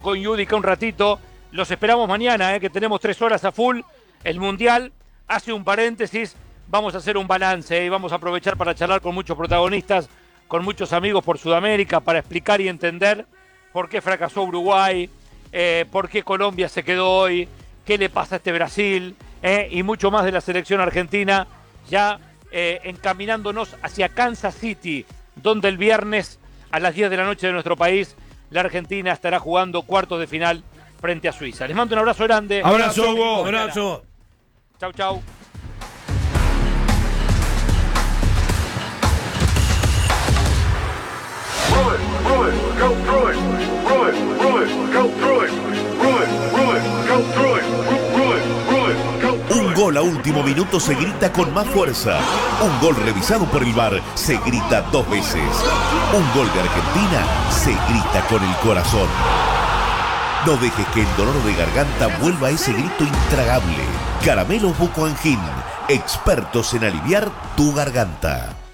con Yudica un ratito. Los esperamos mañana, que tenemos 3 horas a full. El Mundial hace un paréntesis. Vamos a hacer un balance y vamos a aprovechar para charlar con muchos protagonistas, con muchos amigos por Sudamérica, para explicar y entender por qué fracasó Uruguay, por qué Colombia se quedó hoy, qué le pasa a este Brasil, y mucho más de la selección argentina, ya encaminándonos hacia Kansas City, donde el viernes a las 10 de la noche de nuestro país, la Argentina estará jugando cuartos de final frente a Suiza. Les mando un abrazo grande. Abrazo, Hugo. Abrazo. Chau, chau. Un gol a último minuto se grita con más fuerza. Un gol revisado por el VAR se grita 2 veces. Un gol de Argentina se grita con el corazón. No dejes que el dolor de garganta vuelva a ese grito intragable. Caramelos Buco Angin, expertos en aliviar tu garganta.